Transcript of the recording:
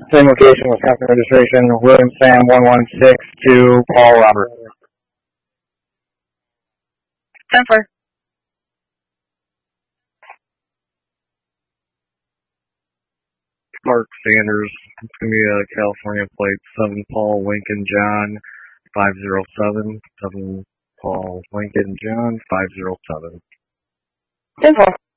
Same location, Wisconsin registration, William Sam 1162, Paul Robert. 10-4. Mark Sanders. It's going to be a California plate. 7 Paul Lincoln John 507. 7 Paul Lincoln John 507. 10-4.